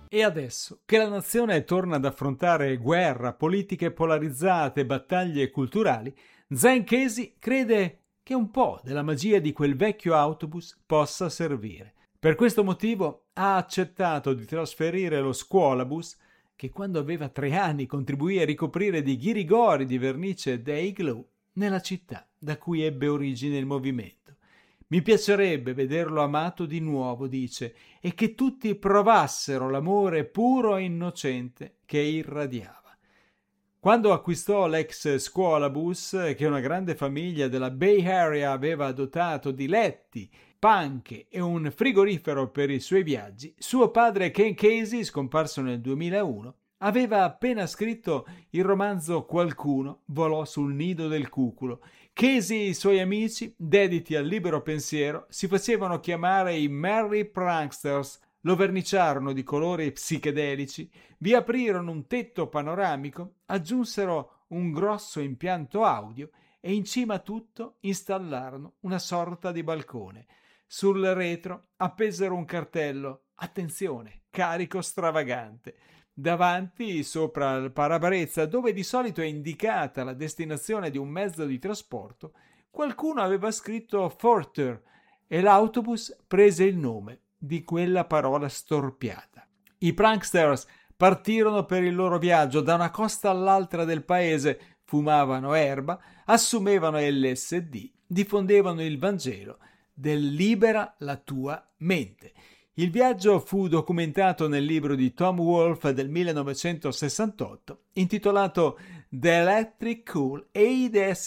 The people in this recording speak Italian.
E adesso che la nazione torna ad affrontare guerra, politiche polarizzate, battaglie culturali, Zen Casey crede che un po' della magia di quel vecchio autobus possa servire. Per questo motivo ha accettato di trasferire lo scuolabus, che quando aveva 3 anni contribuì a ricoprire di ghirigori di vernice Day Glow, nella città da cui ebbe origine il movimento. Mi piacerebbe vederlo amato di nuovo, dice, e che tutti provassero l'amore puro e innocente che irradiava. Quando acquistò l'ex scuolabus, che una grande famiglia della Bay Area aveva dotato di letti, panche e un frigorifero per i suoi viaggi, suo padre Ken Casey, scomparso nel 2001, aveva appena scritto il romanzo Qualcuno volò sul nido del cuculo. Casey e i suoi amici, dediti al libero pensiero, si facevano chiamare i Merry Pranksters, lo verniciarono di colori psichedelici, vi aprirono un tetto panoramico, aggiunsero un grosso impianto audio e in cima a tutto installarono una sorta di balcone. Sul retro appesero un cartello: attenzione, carico stravagante. Davanti, sopra il parabrezza, dove di solito è indicata la destinazione di un mezzo di trasporto, qualcuno aveva scritto Further e l'autobus prese il nome di quella parola storpiata. I pranksters partirono per il loro viaggio da una costa all'altra del paese, fumavano erba, assumevano LSD, diffondevano il Vangelo del libera la tua mente. Il viaggio fu documentato nel libro di Tom Wolfe del 1968, intitolato The Electric Cool ADS